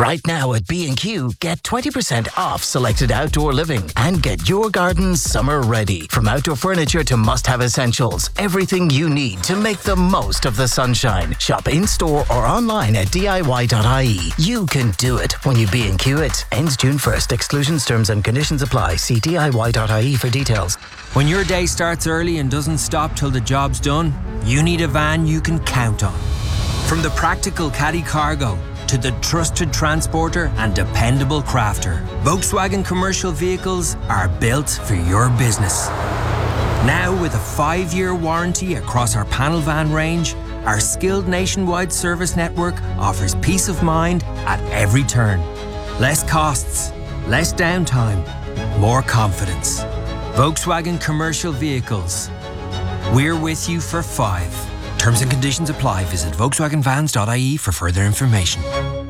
Right now at B&Q, get 20% off selected outdoor living and get your garden summer ready. From outdoor furniture to must-have essentials, everything you need to make the most of the sunshine. Shop in-store or online at DIY.ie. You can do it when you B&Q it. Ends June 1st. Exclusions, terms and conditions apply. See DIY.ie for details. When your day starts early and doesn't stop till the job's done, you need a van you can count on. From the practical caddy cargo to the trusted transporter and dependable crafter, Volkswagen Commercial Vehicles are built for your business. Now with a 5-year warranty across our panel van range, our skilled nationwide service network offers peace of mind at every turn. Less costs, less downtime, more confidence. Volkswagen Commercial Vehicles. We're with you for 5. Terms and conditions apply. Visit volkswagenvans.ie for further information.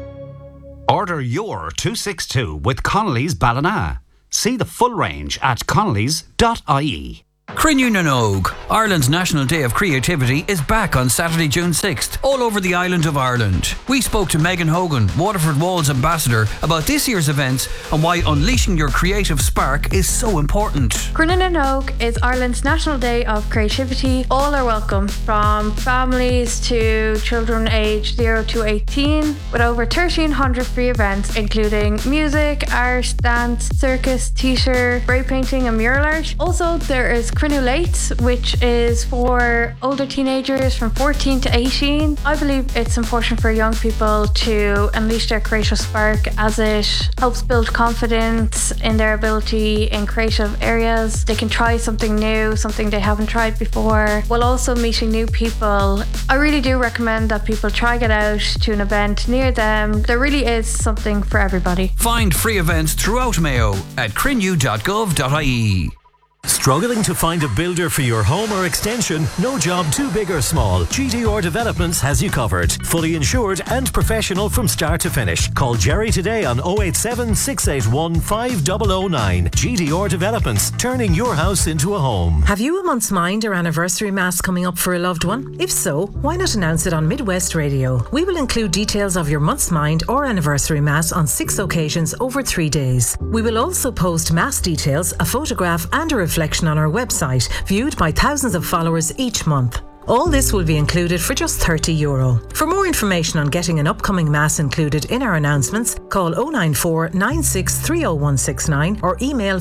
Order your 262 with Connolly's Ballina. See the full range at connolly's.ie. Crinnew na nÓg, Ireland's National Day of Creativity, is back on Saturday, June 6th, all over the island of Ireland. We spoke to Megan Hogan, Waterford Walls ambassador, about this year's events and why unleashing your creative spark is so important. Crinnew na nÓg is Ireland's National Day of Creativity. All are welcome, from families to children aged 0 to 18, with over 1,300 free events including music, art, dance, circus, theatre, spray painting and mural art. Also, there is Crinnew Late, which is for older teenagers from 14 to 18. I believe it's important for young people to unleash their creative spark, as it helps build confidence in their ability in creative areas. They can try something new, something they haven't tried before, while also meeting new people. I really do recommend that people try get out to an event near them. There really is something for everybody. Find free events throughout Mayo at crinnew.gov.ie. Struggling to find a builder for your home or extension? No job too big or small. GDR Developments has you covered. Fully insured and professional from start to finish. Call Jerry today on 087 681 5009. GDR Developments, turning your house into a home. Have you a month's mind or anniversary mass coming up for a loved one? If so, why not announce it on Midwest Radio? We will include details of your month's mind or anniversary mass on 6 occasions over 3 days. We will also post mass details, a photograph and a reflection on our website, viewed by thousands of followers each month. All this will be included for just €30. For more information on getting an upcoming mass included in our announcements, call 094 96 30169 or email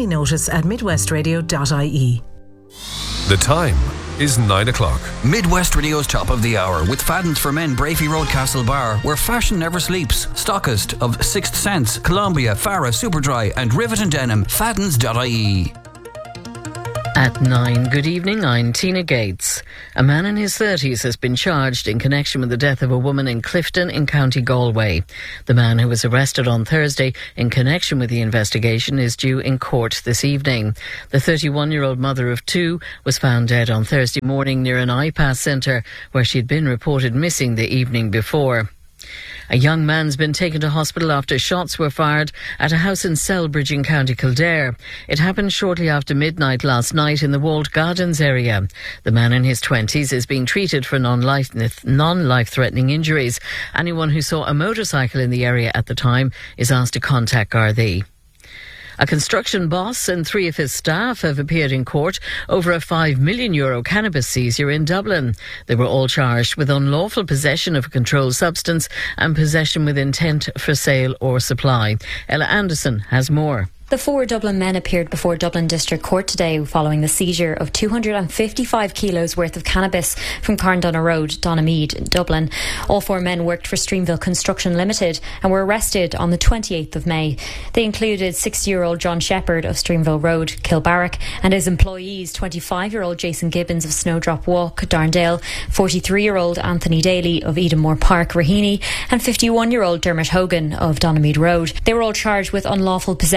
familynotice@midwestradio.ie. The time is 9 o'clock. Midwest Radio's Top of the Hour with Fadden's for Men, Brafey Road, Castle Bar, where fashion never sleeps. Stockist of Sixth Sense, Columbia, Farah, Superdry and Rivet and Denim. Faddens.ie. At 9, good evening, I'm Tina Gates. A man in his 30s has been charged in connection with the death of a woman in Clifton in County Galway. The man who was arrested on Thursday in connection with the investigation is due in court this evening. The 31-year-old mother of 2 was found dead on Thursday morning near an iPass centre where she'd been reported missing the evening before. A young man's been taken to hospital after shots were fired at a house in Selbridge in County Kildare. It happened shortly after midnight last night in the Walled Gardens area. The man in his 20s is being treated for non-life-threatening injuries. Anyone who saw a motorcycle in the area at the time is asked to contact Gardaí. A construction boss and 3 of his staff have appeared in court over a €5 million cannabis seizure in Dublin. They were all charged with unlawful possession of a controlled substance and possession with intent for sale or supply. Ella Anderson has more. The 4 Dublin men appeared before Dublin District Court today following the seizure of 255 kilos worth of cannabis from Carndonagh Road, Donamead, Dublin. All 4 men worked for Streamville Construction Limited and were arrested on the 28th of May. They included 60-year-old John Shepherd of Streamville Road, Kilbarrack, and his employees, 25-year-old Jason Gibbons of Snowdrop Walk, Darndale, 43-year-old Anthony Daly of Edenmore Park, Raheny, and 51-year-old Dermot Hogan of Donamead Road. They were all charged with unlawful possession of a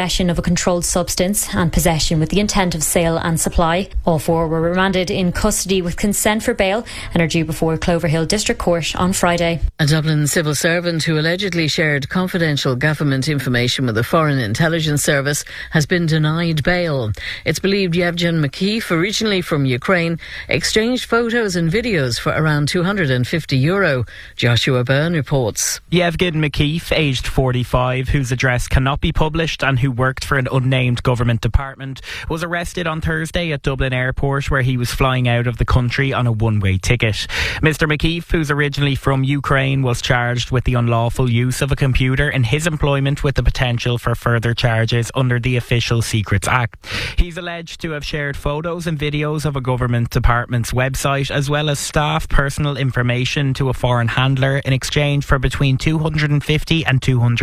controlled substance and possession with the intent of sale and supply. All four were remanded in custody with consent for bail and are due before Cloverhill District Court on Friday. A Dublin civil servant who allegedly shared confidential government information with the Foreign Intelligence Service has been denied bail. It's believed Yevgen McKeefe, originally from Ukraine, exchanged photos and videos for around €250. Joshua Byrne reports. Yevgen McKeefe, aged 45, whose address cannot be published and who worked for an unnamed government department, was arrested on Thursday at Dublin Airport, where he was flying out of the country on a one-way ticket. Mr McKeefe, who's originally from Ukraine, was charged with the unlawful use of a computer in his employment, with the potential for further charges under the Official Secrets Act. He's alleged to have shared photos and videos of a government department's website, as well as staff personal information, to a foreign handler in exchange for between €250 and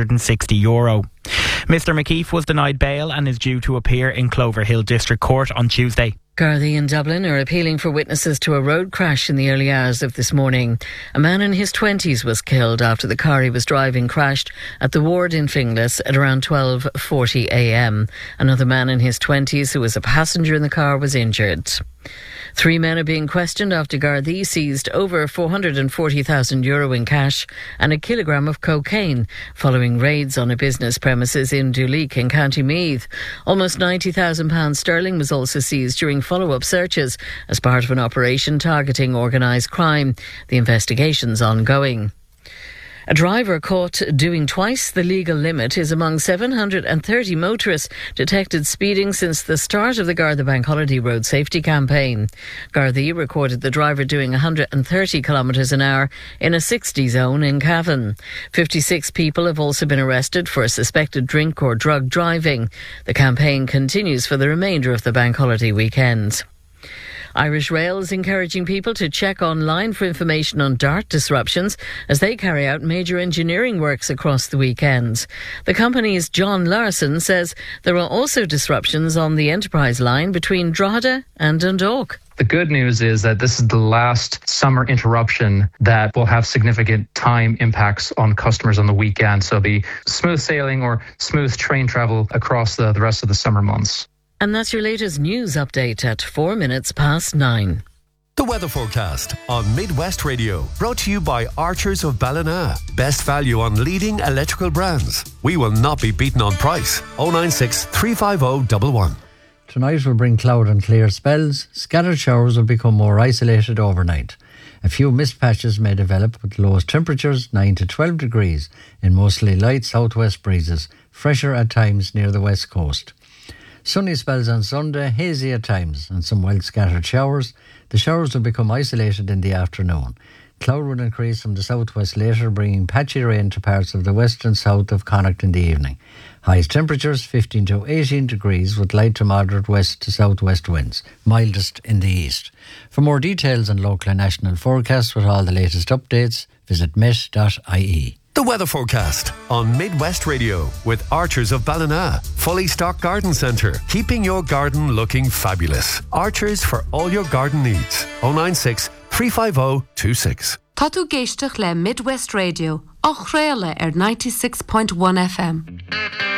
€260. Mr McKeefe was denied bail and is due to appear in Cloverhill District Court on Tuesday. Gardaí in Dublin are appealing for witnesses to a road crash in the early hours of this morning. A man in his 20s was killed after the car he was driving crashed at the ward in Finglas at around 12:40 a.m. Another man in his 20s who was a passenger in the car was injured. 3 men are being questioned after Gardaí seized over €440,000 in cash and a kilogram of cocaine following raids on a business premises in Duleek in County Meath. Almost £90,000 sterling was also seized during follow-up searches as part of an operation targeting organised crime. The investigation's ongoing. A driver caught doing twice the legal limit is among 730 motorists detected speeding since the start of the Garda Bank Holiday Road Safety Campaign. Gardaí recorded the driver doing 130 kilometres an hour in a 60 zone in Cavan. 56 people have also been arrested for suspected drink or drug driving. The campaign continues for the remainder of the bank holiday weekend. Irish Rail is encouraging people to check online for information on DART disruptions as they carry out major engineering works across the weekend. The company's John Larson says there are also disruptions on the Enterprise line between Drogheda and Dundalk. The good news is that this is the last summer interruption that will have significant time impacts on customers on the weekend. So the smooth sailing or smooth train travel across the rest of the summer months. And that's your latest news update at 9:04. The weather forecast on Midwest Radio, brought to you by Archers of Ballina. Best value on leading electrical brands. We will not be beaten on price. 096 350 111. Tonight will bring cloud and clear spells. Scattered showers will become more isolated overnight. A few mist patches may develop with lowest temperatures 9 to 12 degrees in mostly light southwest breezes, fresher at times near the west coast. Sunny spells on Sunday, hazy at times, and some wild scattered showers. The showers will become isolated in the afternoon. Cloud will increase from the southwest later, bringing patchy rain to parts of the west and south of Connacht in the evening. Highest temperatures 15 to 18 degrees with light to moderate west to southwest winds, mildest in the east. For more details on local and national forecasts with all the latest updates, visit met.ie. The weather forecast on Midwest Radio with Archers of Ballina. Fully stocked garden centre, keeping your garden looking fabulous. Archers for all your garden needs. 096 350 26. Tá tú géisteach le Midwest Radio, á chréile 96.1 FM.